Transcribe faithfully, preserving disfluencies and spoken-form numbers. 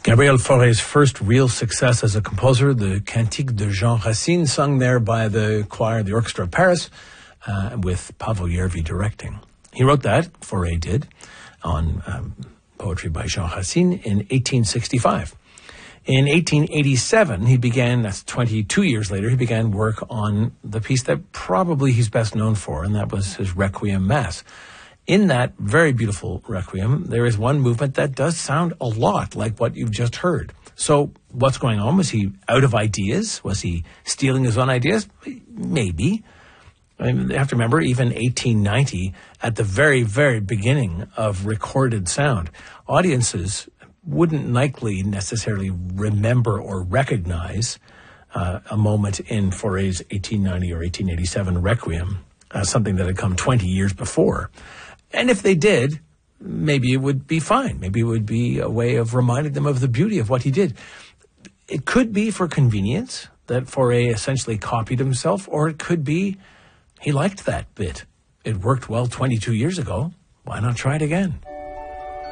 Gabriel Fauré's first real success as a composer, the Cantique de Jean Racine, sung there by the choir, the Orchestra of Paris, uh, with Paavo Järvi directing. He wrote that, Fauré did, on um, poetry by Jean Racine in eighteen sixty-five. In eighteen eighty-seven, he began, that's twenty-two years later, he began work on the piece that probably he's best known for, and that was his Requiem Mass. In that very beautiful Requiem, there is one movement that does sound a lot like what you've just heard. So what's going on? Was he out of ideas? Was he stealing his own ideas? Maybe. I mean, you have to remember, even eighteen ninety, at the very, very beginning of recorded sound, audiences wouldn't likely necessarily remember or recognize uh, a moment in Fauré's eighteen ninety or eighteen eighty-seven Requiem, uh, something that had come twenty years before. And if they did, maybe it would be fine. Maybe it would be a way of reminding them of the beauty of what he did. It could be for convenience that Fauré essentially copied himself, or it could be he liked that bit. It worked well twenty-two years ago. Why not try it again?